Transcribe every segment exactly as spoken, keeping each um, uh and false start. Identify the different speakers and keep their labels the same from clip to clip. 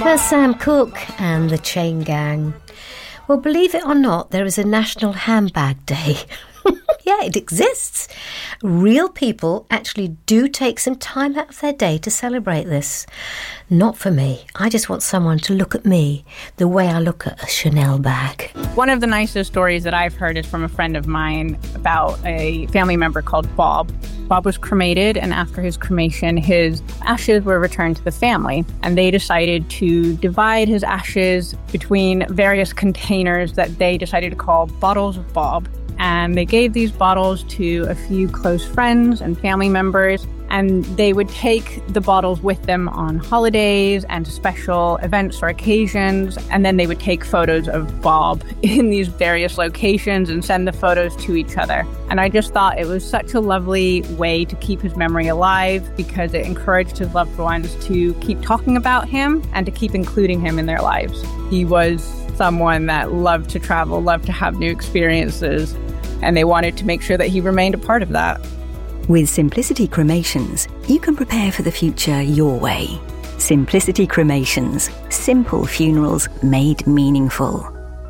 Speaker 1: That's Sam Cooke and the Chain Gang. Well, believe it or not, there is a National Handbag Day. Yeah, it exists. Real people actually do take some time out of their day to celebrate this. Not for me. I just want someone to look at me the way I look at a Chanel bag.
Speaker 2: One of the nicest stories that I've heard is from a friend of mine about a family member called Bob. Bob was cremated, and after his cremation, his ashes were returned to the family, and they decided to divide his ashes between various containers that they decided to call Bottles of Bob. And they gave these bottles to a few close friends and family members, and they would take the bottles with them on holidays and special events or occasions, and then they would take photos of Bob in these various locations and send the photos to each other. And I just thought it was such a lovely way to keep his memory alive, because it encouraged his loved ones to keep talking about him and to keep including him in their lives. He was someone that loved to travel, loved to have new experiences, and they wanted to make sure that he remained a part of that.
Speaker 3: With Simplicity Cremations, you can prepare for the future your way. Simplicity Cremations. Simple funerals made meaningful.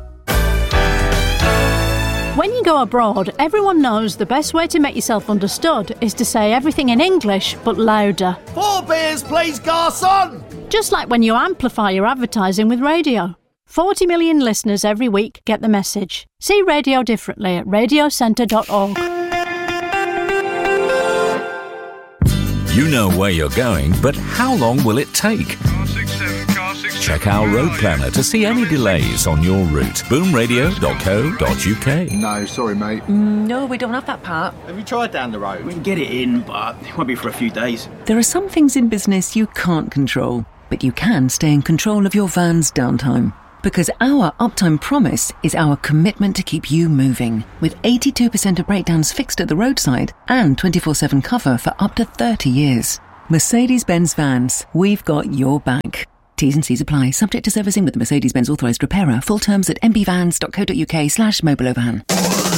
Speaker 4: When you go abroad, everyone knows the best way to make yourself understood is to say everything in English, but louder.
Speaker 5: Four beers, please, garçon!
Speaker 4: Just like when you amplify your advertising with radio. forty million listeners every week get the message. See radio differently at radio centre dot org.
Speaker 6: You know where you're going, but how long will it take? Check our road planner to see any delays on your route. boom radio dot co dot uk.
Speaker 5: No, sorry, mate.
Speaker 7: Mm, no, we don't have that part.
Speaker 5: Have you tried down the road?
Speaker 8: We can get it in, but it won't be for a few days.
Speaker 9: There are some things in business you can't control, but you can stay in control of your van's downtime. Because our uptime promise is our commitment to keep you moving, with eighty-two percent of breakdowns fixed at the roadside and twenty-four seven cover for up to thirty years. Mercedes-Benz Vans, we've got your back. T's and C's apply, subject to servicing with the Mercedes-Benz authorised repairer. Full terms at m b vans dot co dot uk slash mobilovan.